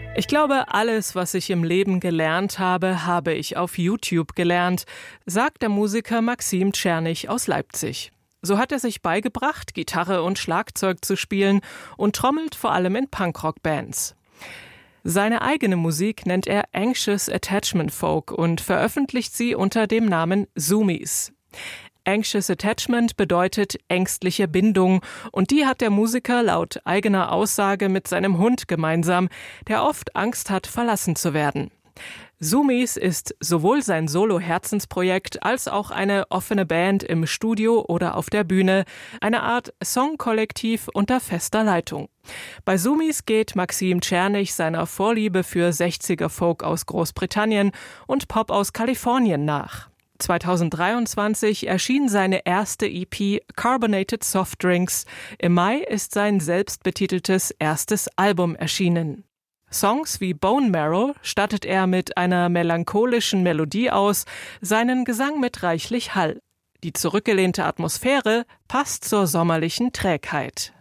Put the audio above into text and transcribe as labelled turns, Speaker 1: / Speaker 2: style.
Speaker 1: Ich glaube, alles, was ich im Leben gelernt habe, habe ich auf YouTube gelernt, sagt der Musiker Maxim Czernych aus Leipzig. So hat er sich beigebracht, Gitarre und Schlagzeug zu spielen und trommelt vor allem in Punkrock-Bands. Seine eigene Musik nennt er Anxious Attachment Folk und veröffentlicht sie unter dem Namen Zoomies. Anxious Attachment bedeutet ängstliche Bindung und die hat der Musiker laut eigener Aussage mit seinem Hund gemeinsam, der oft Angst hat, verlassen zu werden. Zoomies ist sowohl sein Solo-Herzensprojekt als auch eine offene Band im Studio oder auf der Bühne, eine Art Songkollektiv unter fester Leitung. Bei Zoomies geht Maxim Czernych seiner Vorliebe für 60er Folk aus Großbritannien und Pop aus Kalifornien nach. 2023 erschien seine erste EP Carbonated Soft Drinks. Im Mai ist sein selbstbetiteltes erstes Album erschienen. Songs wie Bone Marrow stattet er mit einer melancholischen Melodie aus, seinen Gesang mit reichlich Hall. Die zurückgelehnte Atmosphäre passt zur sommerlichen Trägheit.